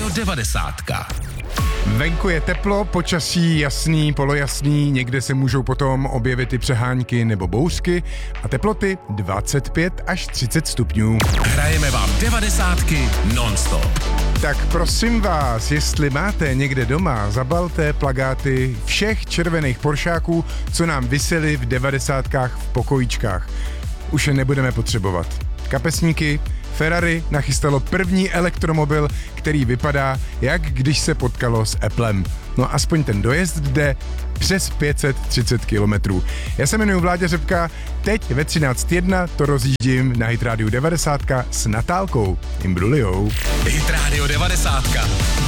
90. Venku je teplo, počasí jasný, polojasný, někde se můžou potom objevit i přehánky nebo bouřky a teploty 25 až 30 stupňů. Hrajeme vám 90 non-stop. Tak prosím vás, jestli máte někde doma, zabalte plakáty všech červených poršáků, co nám visely v 90kách v pokojíčkách. Už je nebudeme potřebovat. Kapesníky, Ferrari nachystalo první elektromobil, který vypadá, jak když se potkalo s Applem. No aspoň ten dojezd jde přes 530 kilometrů. Já se jmenuji Vláďa Řepka, teď ve 13:01 to rozjíždím na Hit Radio 90 s Natálkou Imbruliou. Hit Radio 90.